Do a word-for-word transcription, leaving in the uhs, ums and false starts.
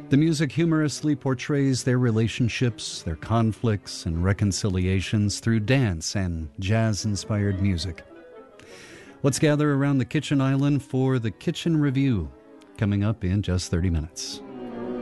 The music humorously portrays their relationships, their conflicts, and reconciliations through dance and jazz-inspired music. Let's gather around the kitchen island for the Kitchen Review, coming up in just thirty minutes.